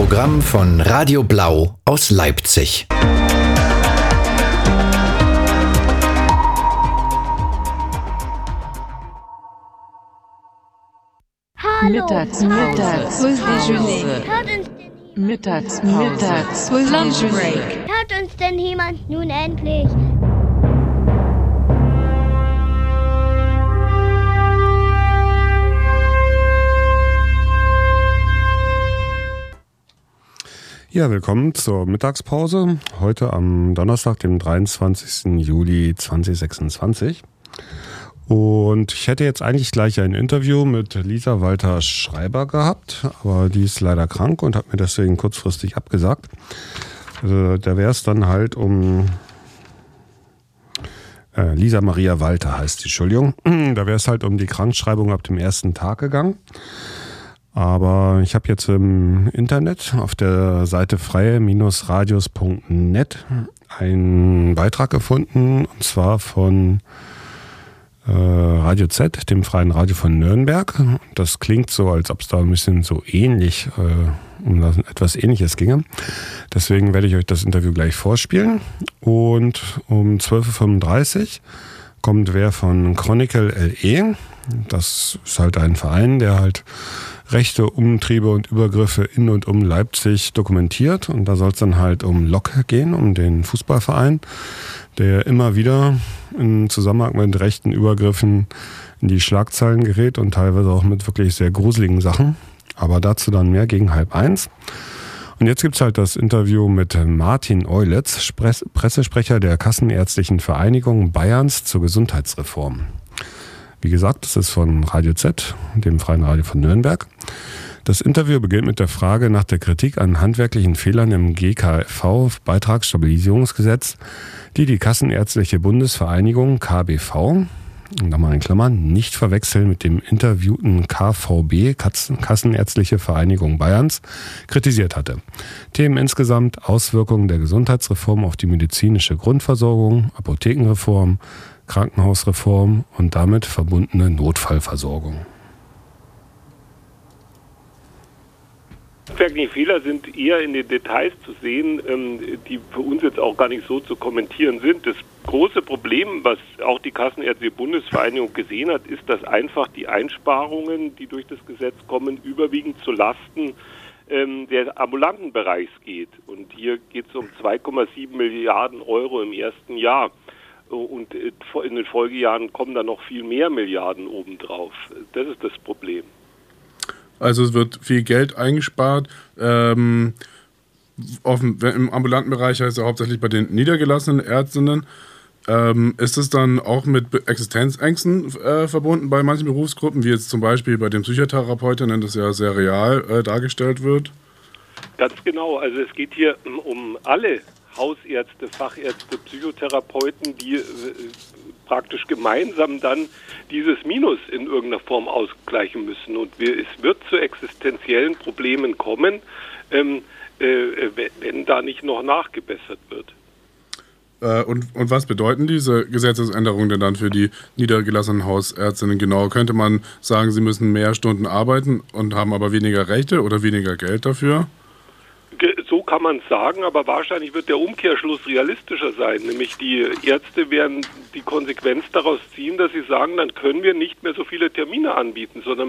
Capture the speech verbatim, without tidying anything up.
Programm von Radio Blau aus Leipzig. Mittags, mittags, Pause déjeuner. Mittags, mittags, Pause déjeuner. Hört uns denn jemand nun endlich? Ja, willkommen zur Mittagspause. Heute am Donnerstag, dem dreiundzwanzigsten Juli zweitausendsechsundzwanzig. Und ich hätte jetzt eigentlich gleich ein Interview mit Lisa Walter-Schreiber gehabt, aber die ist leider krank und hat mir deswegen kurzfristig abgesagt. Also, da wäre es dann halt um äh, Lisa Maria Walter heißt die, Entschuldigung. Da wäre es halt um die Krankschreibung ab dem ersten Tag gegangen. Aber ich habe jetzt im Internet auf der Seite freie-radios punkt net einen Beitrag gefunden, und zwar von äh, Radio Z, dem Freien Radio von Nürnberg. Das klingt so, als ob es da ein bisschen so ähnlich, äh, um etwas Ähnliches ginge. Deswegen werde ich euch das Interview gleich vorspielen. Und um zwölf Uhr fünfunddreißig kommt wer von Chronicle L E. Das ist halt ein Verein, der halt Rechte, Umtriebe und Übergriffe in und um Leipzig dokumentiert. Und da soll es dann halt um Lok gehen, um den Fußballverein, der immer wieder im Zusammenhang mit rechten Übergriffen in die Schlagzeilen gerät und teilweise auch mit wirklich sehr gruseligen Sachen. Aber dazu dann mehr gegen halb eins. Und jetzt gibt's halt das Interview mit Martin Eulitz, Pressesprecher der Kassenärztlichen Vereinigung Bayerns zur Gesundheitsreform. Wie gesagt, das ist von Radio Z, dem Freien Radio von Nürnberg. Das Interview beginnt mit der Frage nach der Kritik an handwerklichen Fehlern im G K V, Beitragsstabilisierungsgesetz, die die Kassenärztliche Bundesvereinigung K B V, nochmal in Klammern, nicht verwechseln mit dem interviewten K V B, Kassenärztliche Vereinigung Bayerns, kritisiert hatte. Themen insgesamt: Auswirkungen der Gesundheitsreform auf die medizinische Grundversorgung, Apothekenreform, Krankenhausreform und damit verbundene Notfallversorgung. Handwerkliche Fehler sind eher in den Details zu sehen, die für uns jetzt auch gar nicht so zu kommentieren sind. Das große Problem, was auch die Kassenärztliche Bundesvereinigung gesehen hat, ist, dass einfach die Einsparungen, die durch das Gesetz kommen, überwiegend zu Lasten des ambulanten Bereichs geht. Und hier geht es um zwei Komma sieben Milliarden Euro im ersten Jahr. Und in den Folgejahren kommen da noch viel mehr Milliarden obendrauf. Das ist das Problem. Also es wird viel Geld eingespart. Ähm, auf, im ambulanten Bereich heißt es ja hauptsächlich bei den niedergelassenen Ärztinnen. Ähm, ist es dann auch mit Existenzängsten äh, verbunden bei manchen Berufsgruppen, wie jetzt zum Beispiel bei den Psychotherapeutinnen, das ja sehr real äh, dargestellt wird? Ganz genau. Also es geht hier um alle Hausärzte, Fachärzte, Psychotherapeuten, die äh, praktisch gemeinsam dann dieses Minus in irgendeiner Form ausgleichen müssen. Und wir, es wird zu existenziellen Problemen kommen, ähm, äh, wenn da nicht noch nachgebessert wird. Äh, und, und was bedeuten diese Gesetzesänderungen denn dann für die niedergelassenen Hausärztinnen genau? Könnte man sagen, sie müssen mehr Stunden arbeiten und haben aber weniger Rechte oder weniger Geld dafür? So kann man es sagen, aber wahrscheinlich wird der Umkehrschluss realistischer sein. Nämlich die Ärzte werden die Konsequenz daraus ziehen, dass sie sagen, dann können wir nicht mehr so viele Termine anbieten, sondern